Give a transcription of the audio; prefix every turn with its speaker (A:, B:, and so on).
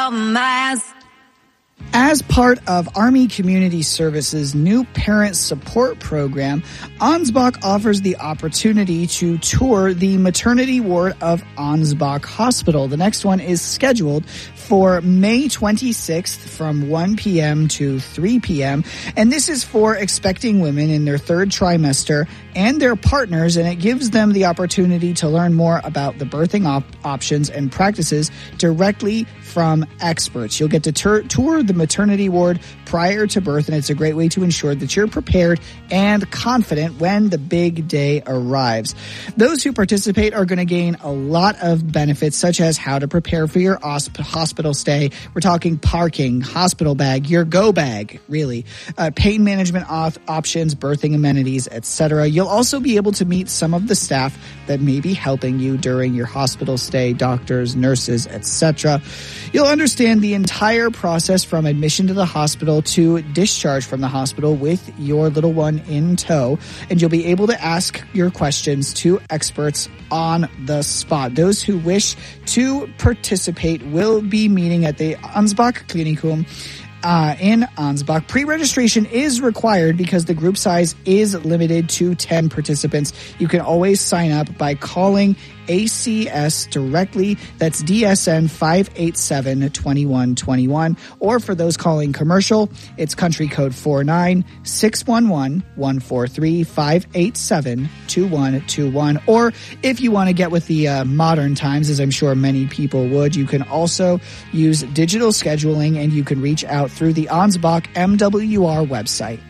A: As part of Army Community Services' new parent support program, Ansbach offers the opportunity to tour the maternity ward of Ansbach Hospital. The next one is scheduled for May 26th from 1 p.m. to 3 p.m. And this is for expecting women in their third trimester and their partners, and it gives them the opportunity to learn more about the birthing options and practices directly from experts. You'll get to tour the maternity ward prior to birth, and it's a great way to ensure that you're prepared and confident when the big day arrives. Those who participate are going to gain a lot of benefits, such as how to prepare for your hospital stay. We're talking parking, hospital bag, your go bag, really, pain management options, birthing amenities, etc. You'll also be able to meet some of the staff that may be helping you during your hospital stay, doctors, nurses, etc. You'll understand the entire process from admission to the hospital to discharge from the hospital with your little one in tow, and you'll be able to ask your questions to experts on the spot. Those who wish to participate will be meeting at the Ansbach Klinikum in Ansbach. Pre-registration is required because the group size is limited to 10 participants. You can always sign up by calling ACS directly. That's DSN 587-2121. Or for those calling commercial, it's country code 49-611-143-587-2121. Or if you want to get with the modern times, as I'm sure many people would, you can also use digital scheduling, and you can reach out through the Ansbach MWR website.